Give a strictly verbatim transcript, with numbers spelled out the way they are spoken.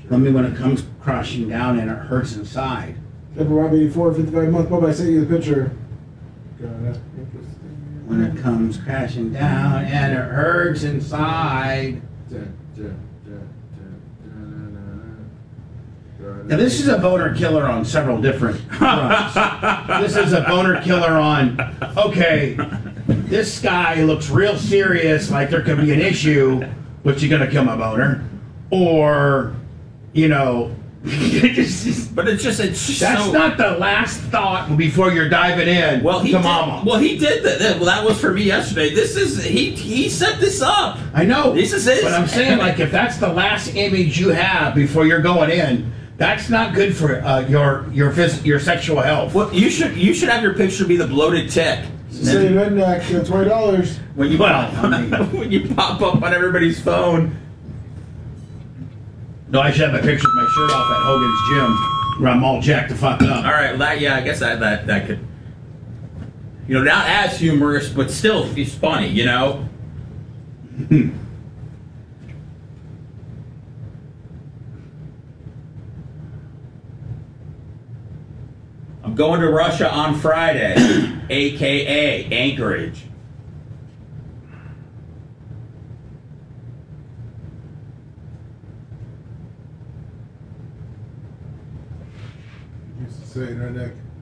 Let me when it comes crashing down and it hurts inside. Number one eighty-four, fifty-five a month. Bob, I sent you the picture. Got it. When it comes crashing down and it hurts inside. Now this is a boner killer on several different fronts. This is a boner killer on, okay, this guy looks real serious, like there could be an issue, but you're gonna kill my boner. Or, you know, it's just, but it's just, it's just that's so, not the last thought before you're diving in well, he to did, mama. Well, he did that. Well, that was for me yesterday. This is, he he set this up. I know. This is it. But I'm saying, like, if that's the last image you have before you're going in, that's not good for uh, your your phys- your sexual health. Well, you should you should have your picture be the bloated tick. Say redneck, uh, twenty dollars. When you Well, I mean, when you pop up on everybody's phone. no, I should have a picture of my shirt off at Hogan's gym where I'm all jacked the fuck up. All right, well, that yeah, I guess that that that could, you know, not as humorous, but still it's funny, you know. I'm going to Russia on Friday, A K A Anchorage. Used to say redneck.